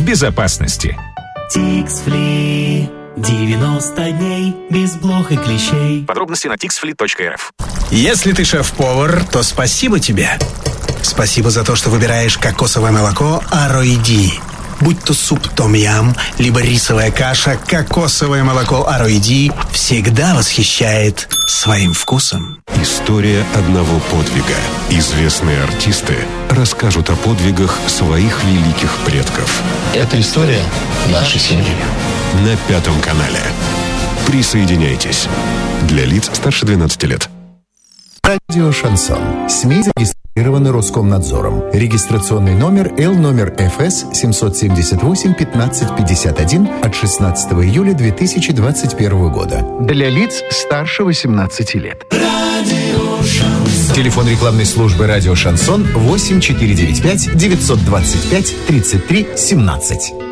безопасности. Тикс-фли. 90 дней без блох и клещей. Подробности на tixfli.rf. Если ты шеф-повар, то спасибо тебе. Спасибо за то, что выбираешь кокосовое молоко Ароиди. Будь то суп том-ям, либо рисовая каша, кокосовое молоко Ароиди всегда восхищает своим вкусом. История одного подвига. Известные артисты расскажут о подвигах своих великих предков. Это история нашей семьи. На Пятом канале. Присоединяйтесь. Для лиц старше 12 лет. Радио «Шансон». СМИ зарегистрированы Роскомнадзором. Регистрационный номер Л ФС 778-1551 от 16 июля 2021 года. Для лиц старше 18 лет. Радио Шансон. Телефон рекламной службы «Радио Шансон» 8495 925 33 17.